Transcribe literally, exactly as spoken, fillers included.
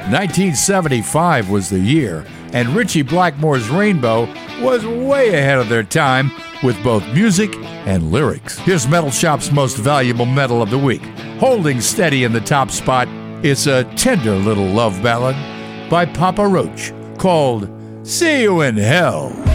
nineteen seventy-five was the year, and Ritchie Blackmore's Rainbow was way ahead of their time with both music and lyrics. Here's Metal Shop's most valuable metal of the week. Holding steady in the top spot, it's a tender little love ballad by Papa Roach called See You in Hell.